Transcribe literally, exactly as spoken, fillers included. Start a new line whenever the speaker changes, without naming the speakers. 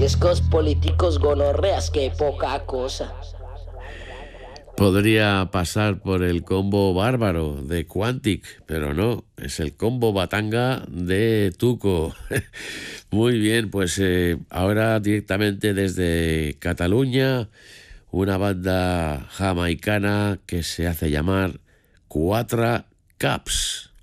Escos políticos gonorreas, qué poca cosa.
Podría pasar por el combo bárbaro de Quantic, pero no, es el combo batanga de Tuco. Muy bien, pues eh, ahora directamente desde Cataluña, una banda jamaicana que se hace llamar Quatre Caps.